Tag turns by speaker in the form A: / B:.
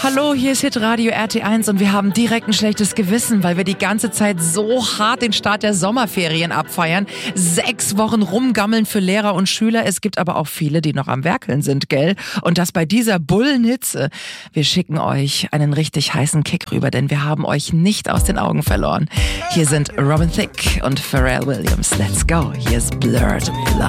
A: Hallo, hier ist Hitradio RT1 und wir haben direkt ein schlechtes Gewissen, weil wir die ganze Zeit so hart den Start der Sommerferien abfeiern. 6 Wochen rumgammeln für Lehrer und Schüler. Es gibt aber auch viele, die noch am Werkeln sind, gell? Und das bei dieser Bullenhitze. Wir schicken euch einen richtig heißen Kick rüber, denn wir haben euch nicht aus den Augen verloren. Hier sind Robin Thicke und Pharrell Williams. Let's go. Hier ist Blurred Lines.